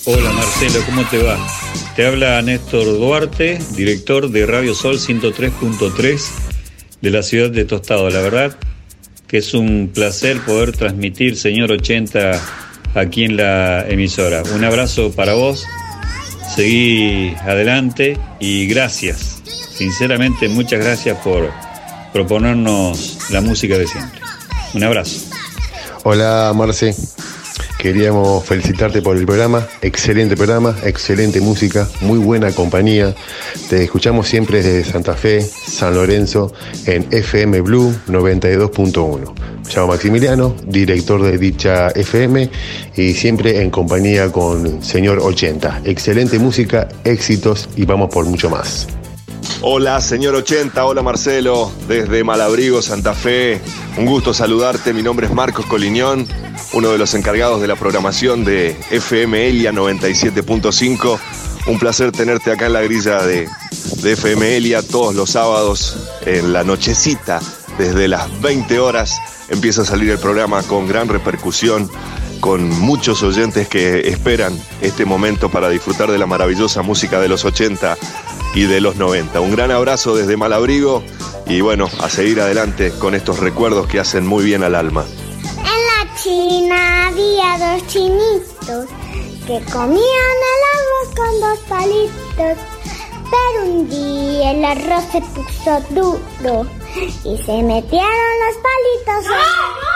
Hola Marcelo, ¿cómo te va? Te habla Néstor Duarte, director de Radio Sol 103.3 de la ciudad de Tostado. La verdad que es un placer poder transmitir Señor 80 aquí en la emisora. Un abrazo para vos, seguí adelante y gracias. Sinceramente, muchas gracias por proponernos la música de siempre. Un abrazo. Hola Marce, queríamos felicitarte por el programa, excelente música, muy buena compañía. Te escuchamos siempre desde Santa Fe, San Lorenzo, en FM Blue 92.1. Me llamo Maximiliano, director de dicha FM y siempre en compañía con Señor 80. Excelente música, éxitos y vamos por mucho más. Hola Señor 80, hola Marcelo, desde Malabrigo, Santa Fe. Un gusto saludarte, mi nombre es Marcos Coliñón, uno de los encargados de la programación de FM Elia 97.5. Un placer tenerte acá en la grilla de FM Elia todos los sábados en la nochecita. Desde las 20 horas empieza a salir el programa con gran repercusión, con muchos oyentes que esperan este momento para disfrutar de la maravillosa música de los 80 y de los 90. Un gran abrazo desde Malabrigo y bueno, a seguir adelante con estos recuerdos que hacen muy bien al alma. En la China había dos chinitos que comían el arroz con dos palitos. Pero un día el arroz se puso duro y se metieron los palitos.